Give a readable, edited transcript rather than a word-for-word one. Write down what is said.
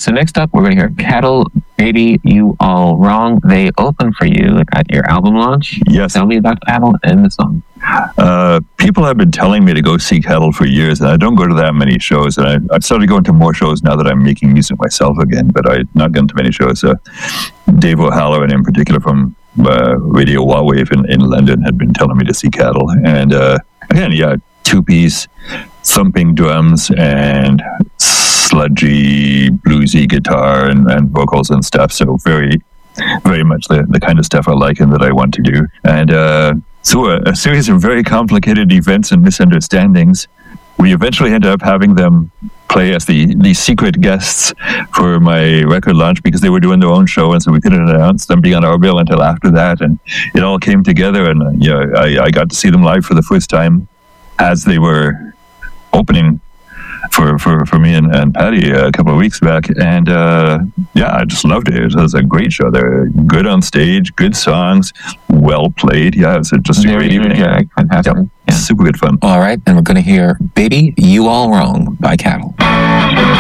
So next up, we're going to hear Cattle, Baby, You All Wrong. They open for you at your album launch. Yes. Tell me about Cattle and the song. People have been telling me to go see Cattle for years, and I don't go to that many shows. And I've started going to more shows now that I'm making music myself again, but I've not gone to many shows. Dave O'Halloran, in particular, from Radio Wawave in London, had been telling me to see Cattle. And again, yeah, two-piece, thumping drums and sludgy, bluesy guitar and vocals and stuff. So very, very much the kind of stuff I like and that I want to do. And so a series of very complicated events and misunderstandings. We eventually ended up having them play as the secret guests for my record launch because they were doing their own show, and so we couldn't announce them being on our bill until after that. And it all came together, and I got to see them live for the first time as they were opening for me and Patty a couple of weeks back. And I just loved it. It was a great show. They're good on stage, good songs, well played. Yeah, it was just a great evening. Fantastic. Yep. Yeah. Super good fun. All right, and we're going to hear Baby, You All Wrong by Cattle.